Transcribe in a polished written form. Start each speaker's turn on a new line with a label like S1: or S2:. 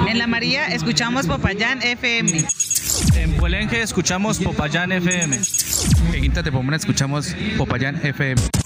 S1: En La María escuchamos Popayán FM.
S2: En Puelenque escuchamos Popayán FM.
S3: En Quinta de Pomona escuchamos Popayán FM.